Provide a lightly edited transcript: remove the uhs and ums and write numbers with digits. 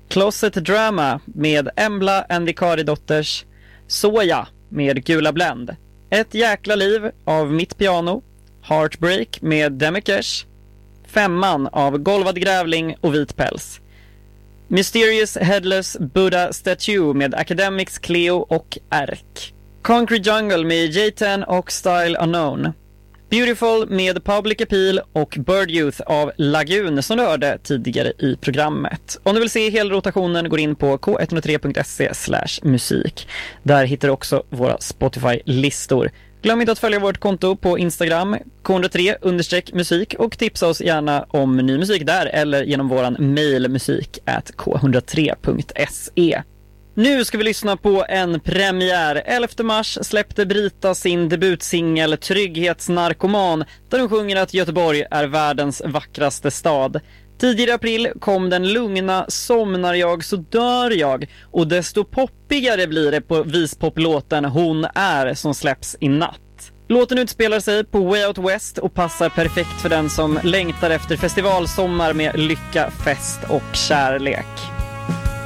Closet Drama med Embla and the Karidotters, Soja med Gula Blend, Ett jäkla liv av Mitt Piano, Heartbreak med Demikesh, Femman av Golvad Grävling och Vit Päls, Mysterious Headless Buddha Statue med Academics, Cleo och Erk, Concrete Jungle med J10 och Style Unknown, Beautiful med Public Appeal och Bird Youth av Lagoon som du hörde tidigare i programmet. Om du vill se hela rotationen går in på k103.se/musik. Där hittar du också våra Spotify-listor. Glöm inte att följa vårt konto på Instagram, k103_musik, och tipsa oss gärna om ny musik där eller genom våran mail musik@k103.se. Nu ska vi lyssna på en premiär. 11 mars släppte Brita sin debutsingel Trygghetsnarkoman, där hon sjunger att Göteborg är världens vackraste stad. Tidigare i april kom den lugna Somnar jag så dör jag, och desto poppigare blir det på vispoplåten Hon är som släpps i natt. Låten utspelar sig på Way Out West och passar perfekt för den som längtar efter festivalsommar med lycka, fest och kärlek.